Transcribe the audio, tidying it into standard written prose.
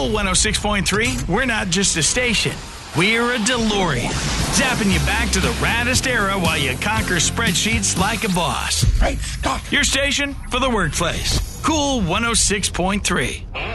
Cool 106.3, we're not just a station. We're a DeLorean. Zapping you back to the raddest era while you conquer spreadsheets like a boss. Great Scott! Your station for the workplace. Cool 106.3.